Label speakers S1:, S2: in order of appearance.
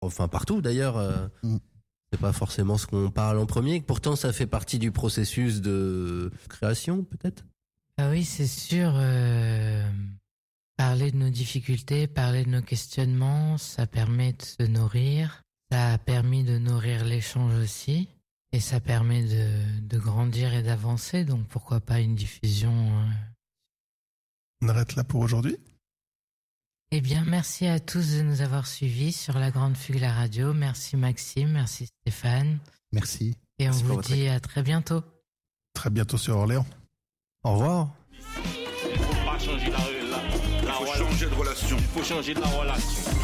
S1: enfin partout d'ailleurs. C'est pas forcément ce qu'on parle en premier. Pourtant, ça fait partie du processus de création, peut-être.
S2: Ah oui, c'est sûr. Parler de nos difficultés, parler de nos questionnements, ça permet de se nourrir. Ça a permis de nourrir l'échange aussi. Et ça permet de grandir et d'avancer. Donc pourquoi pas une diffusion.
S3: On arrête là pour aujourd'hui.
S2: Eh bien, merci à tous de nous avoir suivis sur La Grande Fugue, la radio. Merci Maxime, merci Stéphane.
S3: Merci.
S2: Et on
S1: Merci pour
S2: vous
S1: votre
S2: dit à très bientôt.
S3: Très bientôt sur Orléans. Au revoir.
S4: Il faut pas changer la relation. Il faut changer de relation. Il faut changer de la relation.